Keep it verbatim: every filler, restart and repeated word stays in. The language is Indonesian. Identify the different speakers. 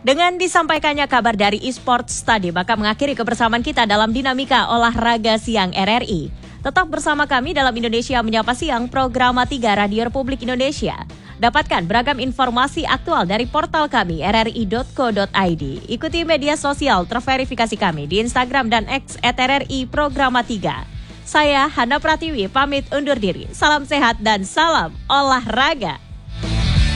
Speaker 1: Dengan disampaikannya kabar dari eSports tadi, maka mengakhiri kebersamaan kita dalam Dinamika Olahraga Siang R R I. Tetap bersama kami dalam Indonesia Menyapa Siang, program tiga Radio Republik Indonesia. Dapatkan beragam informasi aktual dari portal kami r r i dot co dot i d. Ikuti media sosial terverifikasi kami di Instagram dan X at R R I Programa tiga. Saya Hana Pratiwi pamit undur diri. Salam sehat dan salam olahraga.